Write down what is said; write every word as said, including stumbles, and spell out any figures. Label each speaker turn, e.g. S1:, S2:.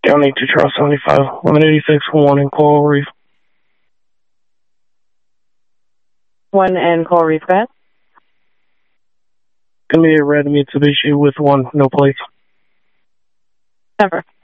S1: County to Charles seventy-five, one eighty-six, one in Coral Reef.
S2: One in Coral Reef, go ahead.
S1: Gonna be a red Mitsubishi with one, no plates.
S2: Never.